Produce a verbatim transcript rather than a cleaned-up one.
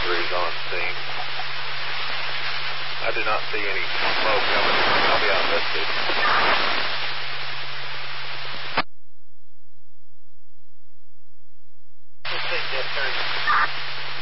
crews on scene. I do not see any smoke coming. I'll be out listed. Let's take that thirty.